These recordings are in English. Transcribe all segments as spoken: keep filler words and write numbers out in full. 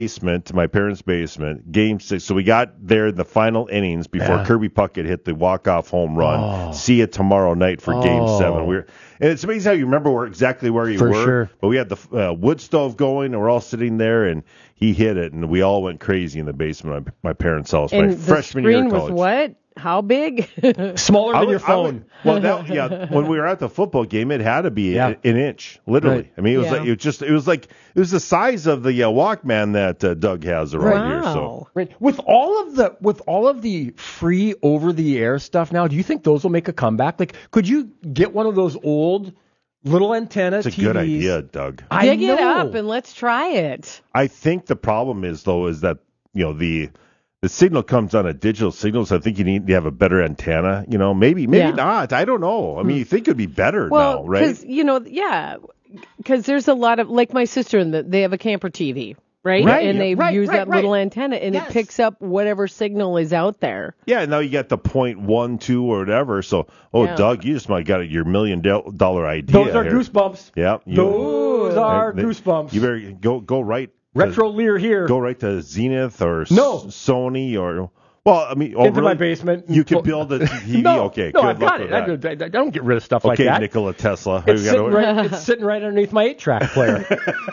basement, my parents' basement, game six. So we got there in the final innings before Yeah. Kirby Puckett hit the walk-off home run. Oh. See you tomorrow night for game Oh. seven. We're, and it's amazing how you remember where, exactly where you For were. sure. But we had the uh, wood stove going, and we're all sitting there, and he hit it, and we all went crazy in the basement of my, my parents' house. And my the freshman year screen of was college. what? How big? Smaller than I your would- I would- phone. well, that, yeah. When we were at the football game, it had to be Yeah. an, an inch, literally. Right. I mean, it was Yeah. like it was just it was like it was the size of the uh, Walkman that uh, Doug has around here. So Wow. Right. With all of the with all of the free over the air stuff now, do you think those will make a comeback? Like, could you get one of those old little antenna it's a T Vs? good idea, Doug. I Dig know. it up and let's try it. I think the problem is though is that you know the the signal comes on a digital signal, so I think you need to have a better antenna. You know, maybe maybe Yeah. not. I don't know. I mean, you think it would be better Well, now, right? because, you know, yeah, because there's a lot of, like my sister, and the, they have a camper T V, right? Right, And they right, use right, that right. little antenna, and Yes. it picks up whatever signal is out there. Yeah, now you got the point one, two, or whatever. So, oh, Yeah. Doug, you just might got your million do- dollar idea. Those are here. goosebumps. Yeah, you- Those are They- they- goosebumps. You better go go right. Retro Lear here. Go right to Zenith or S- No. Sony or well, I mean, oh, Into my really? basement. You can build a T V. no, okay, no, good I've luck got with it. I, that. don't- I don't get rid of stuff like Okay, that. Nikola Tesla. It's We sitting, gotta- right, it's sitting right underneath my eight-track player.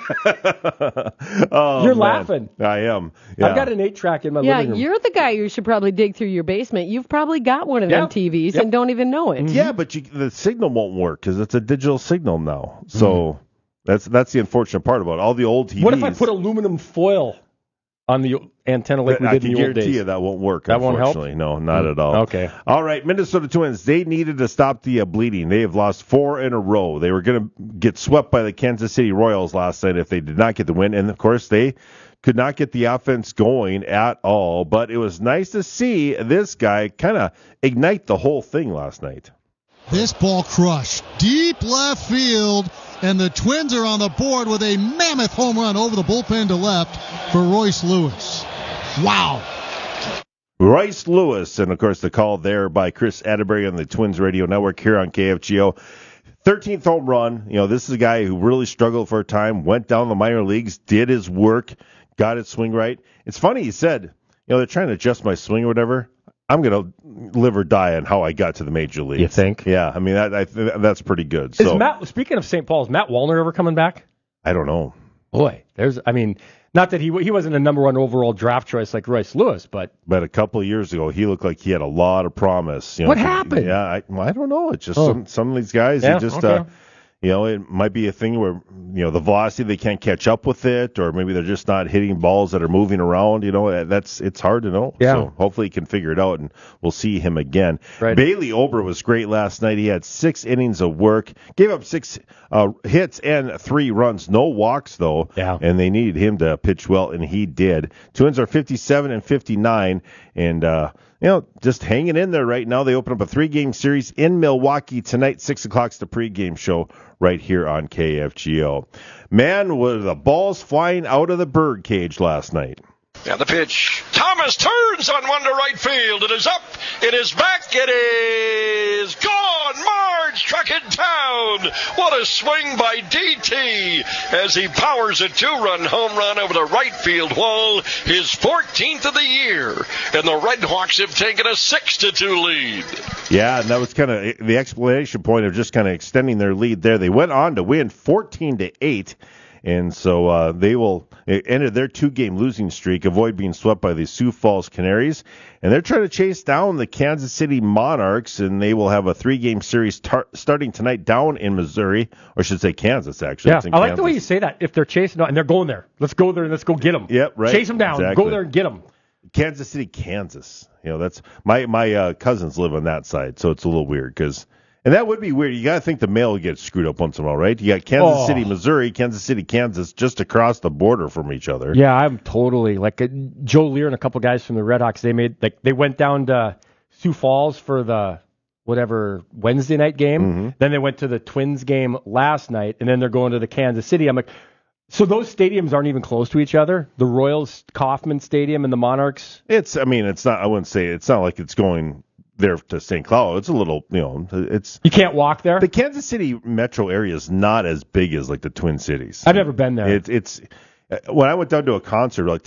Oh, You're man. laughing. I am. Yeah. I've got an eight-track in my Yeah, living room. you're the guy who should probably dig through your basement. You've probably got one of them Yeah. T Vs Yep. and don't even know it. Yeah, but you, the signal won't work because it's a digital signal now. So that's that's the unfortunate part about it. All the old T Vs. What if I put aluminum foil on the antenna like we I did can in the old guarantee days? you that won't work. That won't help? Unfortunately, no, not Mm. at all. Okay. All right, Minnesota Twins. They needed to stop the uh, bleeding. They have lost four in a row. They were going to get swept by the Kansas City Royals last night if they did not get the win, and of course they could not get the offense going at all. But it was nice to see this guy kind of ignite the whole thing last night. This ball crushed deep left field, and the Twins are on the board with a mammoth home run over the bullpen to left for Royce Lewis. Wow. Royce Lewis, and of course the call there by Chris Atterbury on the Twins Radio Network here on K F G O. thirteenth home run. You know, this is a guy who really struggled for a time, went down the minor leagues, did his work, got his swing right. It's funny, he said, you know, they're trying to adjust my swing or whatever. I'm going to live or die on how I got to the major leagues. You think? Yeah, I mean, that, I, that's pretty good. Is So Matt, speaking of Saint Paul, is Matt Wallner ever coming back? I don't know. Boy, there's, I mean, not that he he wasn't a number one overall draft choice like Royce Lewis, but But a couple of years ago, he looked like he had a lot of promise. You know, What happened? Yeah, I, well, I don't know. It's just Oh. some some of these guys. Yeah, They just, okay. uh, you know, it might be a thing where you know the velocity they can't catch up with it, or maybe they're just not hitting balls that are moving around. You know, that's it's hard to know. Yeah. So hopefully he can figure it out, and we'll see him again. Right. Bailey Ober was great last night. He had six innings of work, gave up six uh, hits and three runs, no walks though. Yeah. And they needed him to pitch well, and he did. Twins are fifty-seven and fifty-nine, and uh, you know, just hanging in there right now. They open up a three-game series in Milwaukee tonight. Six o'clock's the pregame show right here on K F G O. Man, were the balls flying out of the bird cage last night. Now the pitch. Thomas turns on one to right field. It is up. It is back. It is gone. Marge struck it down. What a swing by D T as he powers a two-run home run over the right field wall. His fourteenth of the year. And the Red Hawks have taken a six to two lead. Yeah, and that was kind of the explanation point of just kind of extending their lead there. They went on to win fourteen to eight. And so uh, they will end their two-game losing streak, avoid being swept by the Sioux Falls Canaries. And they're trying to chase down the Kansas City Monarchs, and they will have a three-game series tar- starting tonight down in Missouri, or I should say Kansas, actually. yeah, It's in I like Kansas. the way you say that. If they're chasing, and they're going there, let's go there and let's go get them. Yep, right. Chase them down, Exactly. go there and get them. Kansas City, Kansas. You know, that's my my uh, cousins live on that side, so it's a little weird because, and that would be weird. You got to think the mail gets screwed up once in a while, right? You got Kansas Oh. City, Missouri, Kansas City, Kansas, just across the border from each other. Yeah, I'm totally like uh, Joe Lear and a couple guys from the Red Hawks. They made like they went down to Sioux Falls for the whatever Wednesday night game. Mm-hmm. Then they went to the Twins game last night, and then they're going to the Kansas City. I'm like, so those stadiums aren't even close to each other. The Royals Kauffman Stadium and the Monarchs. It's, I mean, it's not. I wouldn't say it's not like it's going there to Saint Cloud. It's a little, you know, it's You can't walk there. the Kansas City metro area is not as big as like the Twin Cities. I've never been there. It, it's when I went down to a concert, like